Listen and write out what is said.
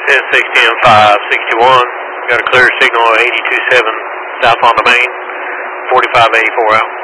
10, 6, 10, 5, 61. Got a clear signal 82.7 south on the main. 45, 84 out.